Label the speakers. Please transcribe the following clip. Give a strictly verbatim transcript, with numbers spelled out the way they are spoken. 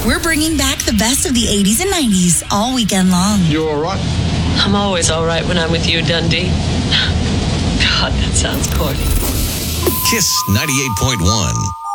Speaker 1: We're bringing back the best of the eighties and nineties all weekend long.
Speaker 2: You all right?
Speaker 3: I'm always all right when I'm with you, Dundee. God, that sounds corny.
Speaker 4: Kiss ninety-eight point one.